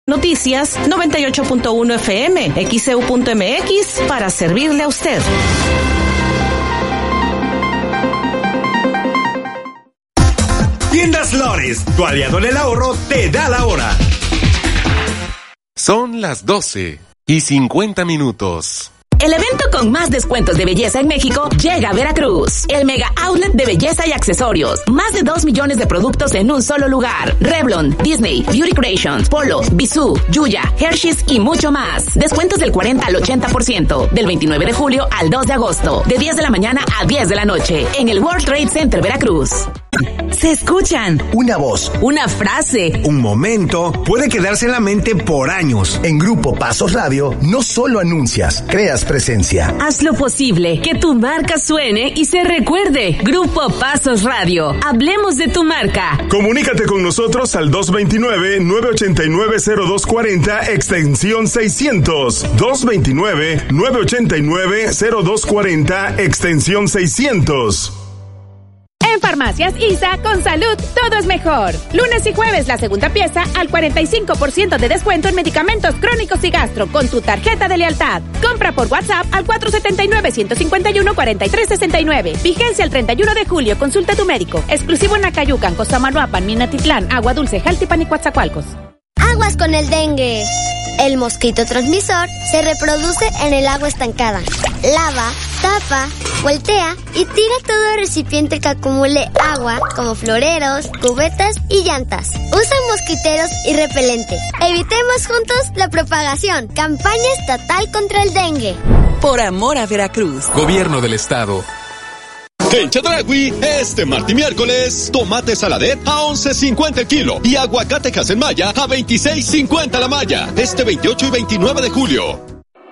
Noticias 98.1 FM, XEU.mx, para servirle a usted. Tiendas Lores, tu aliado en el ahorro, te da la hora. Son las 12:50. El evento con más descuentos de belleza en México llega a Veracruz. El Mega Outlet de Belleza y Accesorios. Más de 2 millones de productos en un solo lugar. Revlon, Disney, Beauty Creations, Polo, Bisú, Yuya, Hershey's y mucho más. Descuentos del 40 al 80%. Del 29 de julio al 2 de agosto. De 10 de la mañana a 10 de la noche. En el World Trade Center Veracruz. Se escuchan. Una voz. Una frase. Un momento. Puede quedarse en la mente por años. En Grupo Pasos Radio, no solo anuncias, creas presencia. Haz lo posible, que tu marca suene y se recuerde. Grupo Pasos Radio. Hablemos de tu marca. Comunícate con nosotros al 229-989-0240, extensión 600. 229-989-0240, extensión 600. En Farmacias ISA, con salud, todo es mejor. Lunes y jueves, la segunda pieza al 45% de descuento en medicamentos crónicos y gastro con tu tarjeta de lealtad. Compra por WhatsApp al 479-151-4369. Vigencia el 31 de julio. Consulta a tu médico. Exclusivo en Acayucan, Costamalhuapan, Minatitlán, Agua Dulce, Jaltipan y Coatzacoalcos. Aguas con el dengue. El mosquito transmisor se reproduce en el agua estancada. Lava, tapa, voltea y tira todo recipiente que acumule agua, como floreros, cubetas y llantas. Usa mosquiteros y repelente. Evitemos juntos la propagación. Campaña estatal contra el dengue. Por amor a Veracruz. Gobierno del Estado. En Chedraui, este martes y miércoles, tomate saladet a 11.50 el kilo y aguacate Casenmaya a 26.50 la malla. Este 28 y 29 de julio.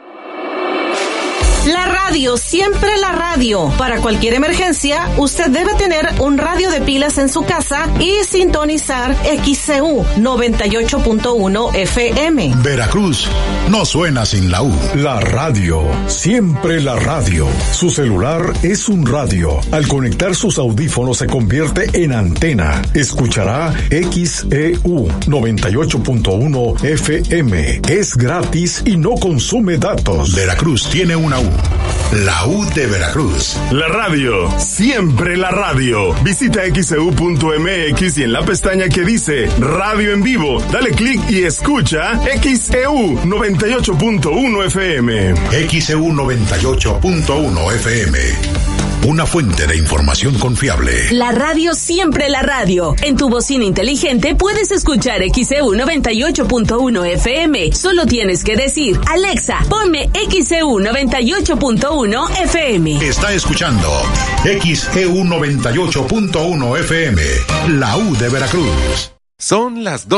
La radio, siempre la radio. Para cualquier emergencia, usted debe tener un radio de pilas en su casa y sintonizar XEU 98.1 FM. Veracruz no suena sin la U. La radio, siempre la radio. Su celular es un radio. Al conectar sus audífonos se convierte en antena. Escuchará XEU 98.1 FM. Es gratis y no consume datos. Veracruz tiene una U. La U de Veracruz. La radio, siempre la radio. Visita xeu.mx y en la pestaña que dice Radio en Vivo, dale clic y escucha XEU 98.1 FM. XEU 98.1 FM. Una fuente de información confiable. La radio, siempre la radio. En tu bocina inteligente puedes escuchar XEU 98.1 FM. Solo tienes que decir, Alexa, ponme XEU 98.1 FM. Está escuchando XEU 98.1 FM. La U de Veracruz. Son las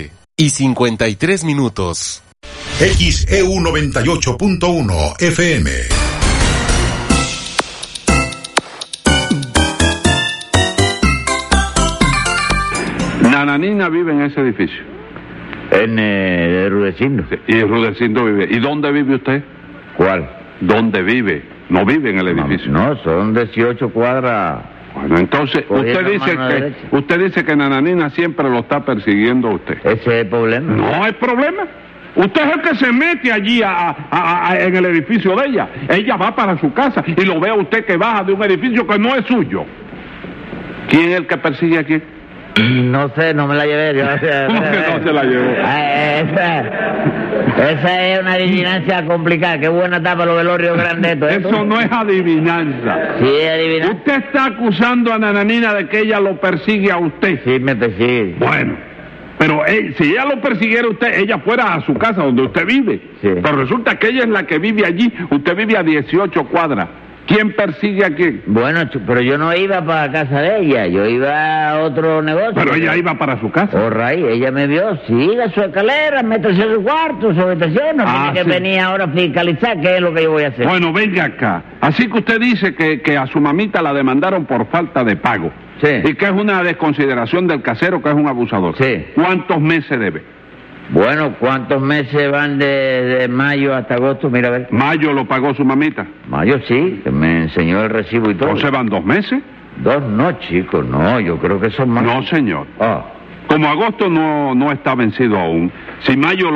12:53. XEU 98.1 FM. Nananina vive en ese edificio. En Rudecindo. Sí, y Rudecindo vive. ¿Y dónde vive usted? ¿Cuál? ¿Dónde vive? No vive en el edificio. No, son 18 cuadras. Bueno, entonces usted dice que Nananina siempre lo está persiguiendo a usted. Ese es el problema. No hay problema. Usted es el que se mete allí en el edificio de ella. Ella va para su casa y lo ve a usted que baja de un edificio que no es suyo. ¿Quién es el que persigue a quién? No sé, no me la llevé. ¿Cómo que no se la llevó? Esa es una adivinanza complicada. Qué buena tapa los velorios grandes. Eso no es adivinanza. Sí, es adivinanza. Usted está acusando a Nananina de que ella lo persigue a usted. Sí, me persigue. Bueno, pero si ella lo persiguiera a usted, ella fuera a su casa donde usted vive. Sí. Pero resulta que ella es la que vive allí. Usted vive a 18 cuadras. ¿Quién persigue a quién? Bueno, pero yo no iba para casa de ella, yo iba a otro negocio. Pero ella iba para su casa. Ella me vio, siga su escalera, métase a su cuarto, su habitación, no tiene que venir ahora a fiscalizar qué es lo que yo voy a hacer. Bueno, venga acá. Así que usted dice que a su mamita la demandaron por falta de pago. Sí. Y que es una desconsideración del casero, que es un abusador. Sí. ¿Cuántos meses debe? Bueno, ¿cuántos meses van de mayo hasta agosto? Mira a ver. ¿Mayo lo pagó su mamita? Mayo sí, que me enseñó el recibo y todo. ¿O se van 2 meses? 2 no, chicos, no, yo creo que son más. No, señor. Ah. Como agosto no está vencido aún, si mayo